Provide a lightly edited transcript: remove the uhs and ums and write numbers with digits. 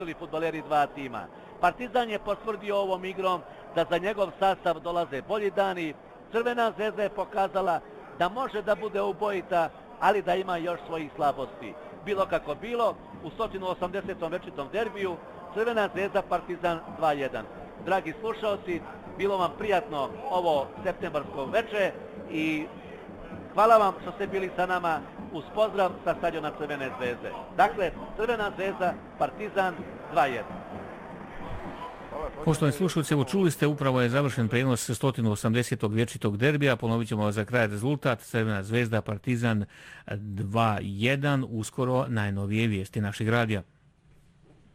fudbaleri dva tima. Partizan je potvrdio ovom igrom da za njegov sastav dolaze bolji dani. Crvena zvezda je pokazala da može da bude ubojita, ali da ima još svojih slabosti. Bilo kako bilo, u 180. večitom derbiju Crvena zvezda Partizan 2:1. Dragi slušalci, bilo vam prijatno ovo septembarsko veče i hvala vam što ste bili sa nama uz pozdrav sa stadiona Crvene zvezde. Dakle, Crvena zvezda Partizan 2:1. Poštovani slušalci, evo čuli ste, upravo je završen prenos 180. vječitog derbija. Ponovit ćemo za kraj rezultat. Crvena zvezda Partizan 2:1. Uskoro najnovije vijesti našeg radija.